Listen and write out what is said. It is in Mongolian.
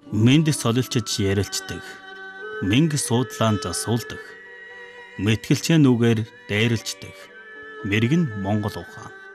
Мэнд солилчиж ярилцдаг, мэнг суудлаан засуулдаг, мэтгэлчээ нүгээр дайралждаг, мэргэн Монгол ухаан.